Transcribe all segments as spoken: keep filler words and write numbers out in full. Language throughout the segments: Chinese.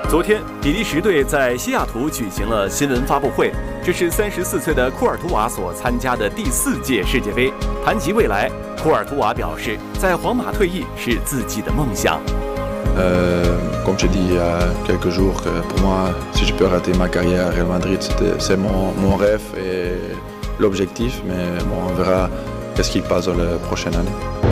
昨天，比利时队在西雅图举行了新闻发布会。这是三十四岁的库尔图瓦所参加的第四届世界杯。谈及未来，库尔图瓦表示，在皇马退役是自己的梦想。 Euh, comme je dis il y a quelques jours, pour moi, si je peux rater ma carrière à Real Madrid, c'est mon, mon rêve et l'objectif. Mais bon, on verra qu'est-ce qui passe dans la prochaine année.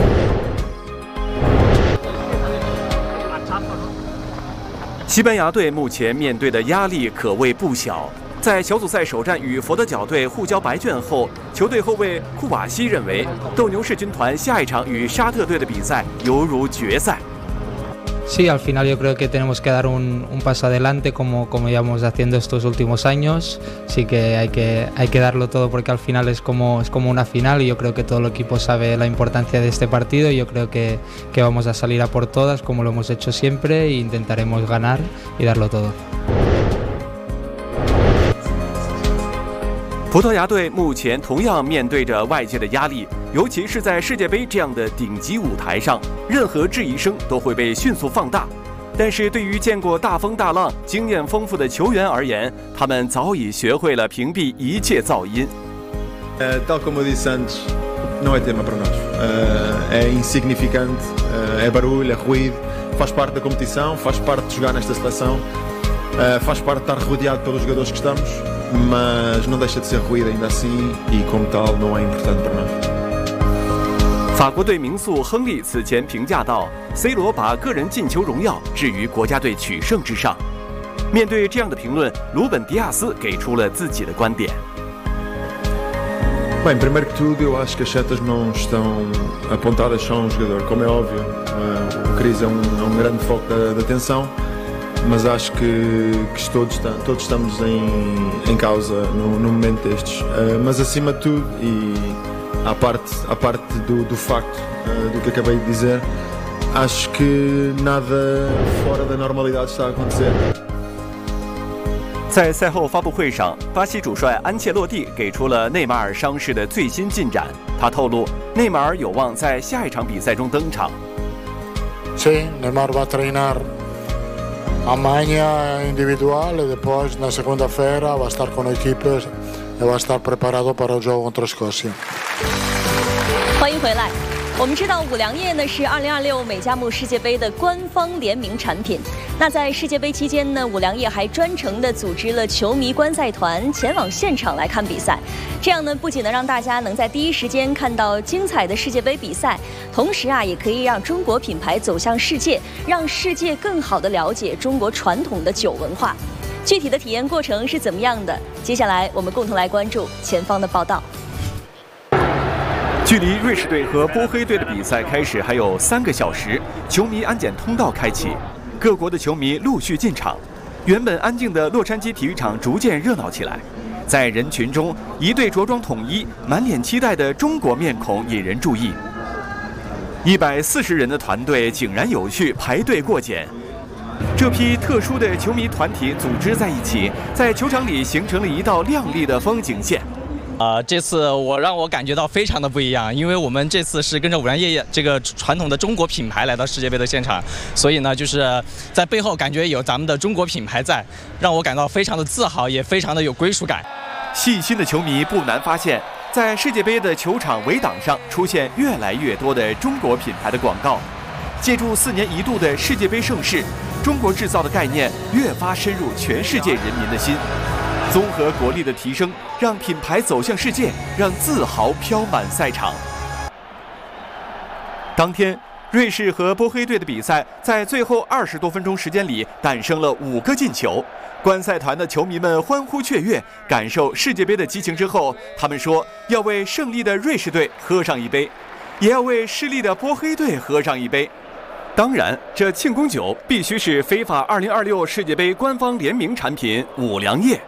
西班牙队目前面对的压力可谓不小。在小组赛首战与佛得角队互交白卷后，球队后卫库瓦西认为，斗牛士军团下一场与沙特队的比赛犹如决赛。 Sí, al final yo creo que tenemos que dar un, un paso adelante como, como llevamos haciendo estos últimos años. Sí que hay, que hay que darlo todo porque al final es como, es como una final y yo creo que todo el equipo sabe la importancia de este partido y yo creo que, que vamos a salir a por todas como lo hemos hecho siempre e intentaremos ganar y darlo todo. 葡萄牙队目前同样面对着外界的压力，尤其是在世界杯这样的顶级舞台上，任何质疑声都会被迅速放大。但是对于见过大风大浪、经验丰富的球员而言，他们早已学会了屏蔽一切噪音。 Uh, tal como eu disse antes, não é tema para nós. Uh, é insignificante, uh, é barulho, é ruído, faz parte da competição, faz parte de jogar nesta seleção, uh, faz parte de estar rodeado pelos jogadores que estamos. Mas não deixa de ser ruído ainda assim e como tal não é importante para nós. 法国队名宿亨利此前评价道 ：“C 罗把个人进球荣耀置于国家队取胜之上。”面对这样的评论，鲁本·迪亚斯给出了自己的观点。 Bem, primeiro que tudo, eu acho que as setas não estão apontadas só a um jogador, como é óbvio. Uh, o Cris é um, é um grande foco da, da atenção. Mas acho que, que todos, todos estamos em, em causa no, no momento destes. Uh, mas acima de tudo, e à parte, à parte do, do facto uh, do que acabei de dizer, acho que nada fora da normalidade está a acontecer. 在赛后发布会上，巴西主帅安切洛蒂给出了内马尔伤势的最新进展。他透露，内马尔有望在下一场比赛中登场。 Sí, Neymar va a treinar. A manha individual e depois na segunda-feira vai estar com a equipe e vai estar preparado para o jogo contra a Escócia. 欢迎回来。我们知道五粮液呢是二零二六美加墨世界杯的官方联名产品。那在世界杯期间呢，五粮液还专程的组织了球迷观赛团前往现场来看比赛。这样呢，不仅能让大家能在第一时间看到精彩的世界杯比赛，同时啊，也可以让中国品牌走向世界，让世界更好的了解中国传统的酒文化。具体的体验过程是怎么样的？接下来我们共同来关注前方的报道。 距离瑞士队和波黑队的比赛开始还有三个小时，球迷安检通道开启，各国的球迷陆续进场。原本安静的洛杉矶体育场逐渐热闹起来，在人群中，一对着装统一、满脸期待的中国面孔引人注意。一百四十人的团队井然有序排队过检，这批特殊的球迷团体组织在一起，在球场里形成了一道亮丽的风景线。 呃，这次我让我感觉到非常的不一样，因为我们这次是跟着五粮液这个传统的中国品牌来到世界杯的现场，所以呢，就是在背后感觉有咱们的中国品牌在，让我感到非常的自豪，也非常的有归属感。 细心的球迷不难发现，在世界杯的球场围挡上出现越来越多的中国品牌的广告，借助四年一度的世界杯盛世，中国制造的概念越发深入全世界人民的心。 综合国力的提升，让品牌走向世界，让自豪飘满赛场。当天，瑞士和波黑队的比赛在最后二十多分钟时间里诞生了五个进球。观赛团的球迷们欢呼雀跃，感受世界杯的激情之后，他们说要为胜利的瑞士队喝上一杯，也要为失利的波黑队喝上一杯。当然，这庆功酒必须是非法二零二六世界杯官方联名产品五粮液。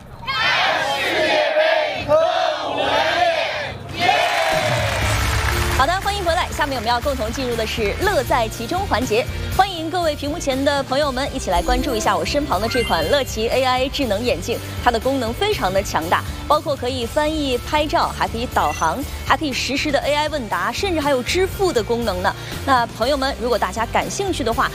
好的，欢迎回来。下面我们要共同进入的是乐在其中环节，欢迎各位屏幕前的朋友们一起来关注一下我身旁的这款乐奇 A I 智能眼镜，它的功能非常的强大，包括可以翻译、拍照，还可以导航，还可以实时的 A I 问答，甚至还有支付的功能呢。那朋友们，如果大家感兴趣的话，